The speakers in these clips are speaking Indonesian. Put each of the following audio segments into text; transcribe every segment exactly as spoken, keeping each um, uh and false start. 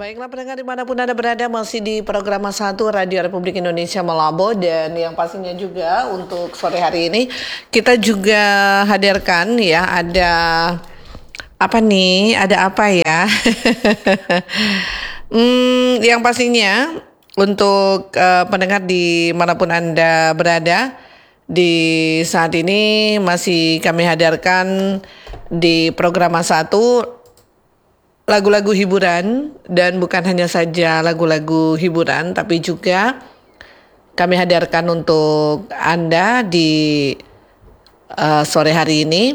Baiklah pendengar dimanapun Anda berada, masih di program satu Radio Republik Indonesia Malabo. Dan yang pastinya juga untuk sore hari ini kita juga hadirkan ya, ada apa nih, ada apa ya hmm, yang pastinya untuk uh, pendengar dimanapun Anda berada, di saat ini masih kami hadirkan di program satu lagu-lagu hiburan, dan bukan hanya saja lagu-lagu hiburan, tapi juga kami hadirkan untuk Anda di uh, sore hari ini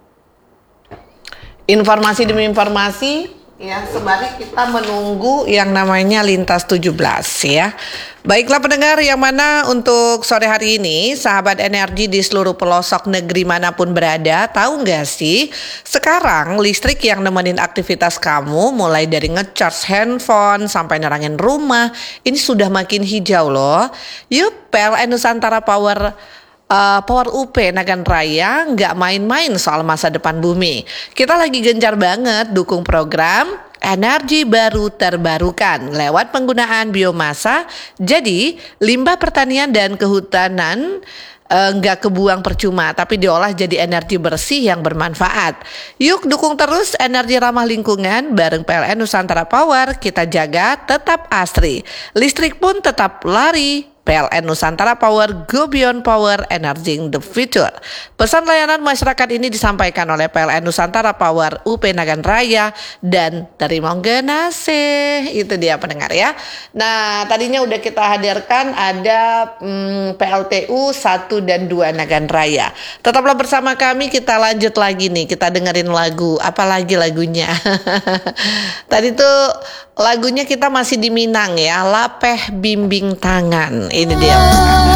informasi demi informasi ya, sembari kita menunggu yang namanya Lintas tujuh belas ya. Baiklah pendengar, yang mana untuk sore hari ini sahabat energi di seluruh pelosok negeri manapun berada, tahu nggak sih sekarang listrik yang nemenin aktivitas kamu mulai dari ngecharge handphone sampai nerangin rumah ini sudah makin hijau loh. Yuk, P L N Nusantara Power Uh, Power U P Nagan Raya nggak main-main soal masa depan bumi. Kita lagi gencar banget dukung program energi baru terbarukan lewat penggunaan biomasa. Jadi limbah pertanian dan kehutanan uh, nggak kebuang percuma, tapi diolah jadi energi bersih yang bermanfaat. Yuk dukung terus energi ramah lingkungan bareng P L N Nusantara Power. Kita jaga tetap asri, listrik pun tetap lari. P L N Nusantara Power, Go Beyond Power, Energizing the Future. Pesan layanan masyarakat ini disampaikan oleh P L N Nusantara Power U P Nagan Raya dan dari Monggenase. Itu dia pendengar ya. Nah, tadinya udah kita hadirkan ada hmm, P L T U satu dan dua Nagan Raya. Tetaplah bersama kami, kita lanjut lagi nih. Kita dengerin lagu, apalagi lagunya. Tadi tuh lagunya kita masih di Minang ya, Lapeh Bimbing Tangan. Ini dia.